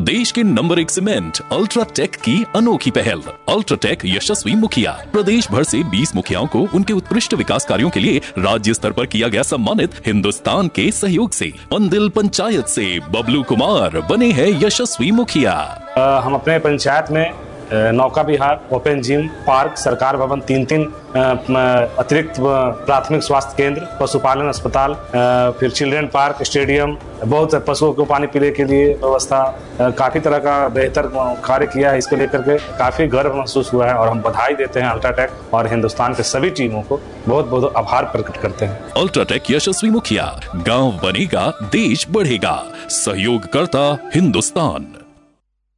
देश के number 1 cement UltraTech की अनोखी पहल। अल्ट्राटेक यशस्वी मुखिया। प्रदेश भर से 20 मुखियाओं को उनके उत्कृष्ट विकास कार्यों के लिए राज्य स्तर पर किया गया सम्मानित। हिंदुस्तान के सहयोग से पंदिल पंचायत से बबलू कुमार बने हैं यशस्वी मुखिया। हम अपने पंचायत में नौका विहार, ओपन जिम, पार्क, सरकार भवन, 3 अतिरिक्त प्राथमिक स्वास्थ्य केंद्र, पशुपालन अस्पताल, फिर चिल्ड्रन पार्क, स्टेडियम, बहुत पशुओं को पानी पीने के लिए व्यवस्था, काफी तरह का बेहतर कार्य किया है। इसको लेकर के काफी गर्व महसूस हुआ है और हम बधाई देते हैं अल्ट्राटेक और हिंदुस्तान के सभी टीमों को बहुत बहुत आभार प्रकट करते हैं। अल्ट्राटेक यशस्वी मुखिया। गांव बनेगा, देश बढ़ेगा। सहयोग करता हिंदुस्तान।